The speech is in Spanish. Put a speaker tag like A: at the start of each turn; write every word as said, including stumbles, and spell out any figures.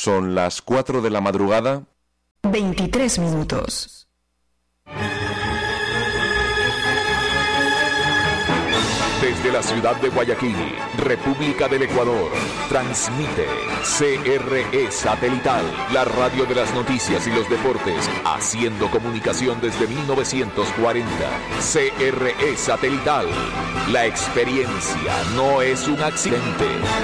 A: Son las cuatro de la madrugada.
B: veintitrés minutos.
C: Desde la ciudad de Guayaquil, República del Ecuador, transmite C R E Satelital, la radio de las noticias y los deportes, haciendo comunicación desde mil novecientos cuarenta. C R E Satelital, la experiencia no es un accidente.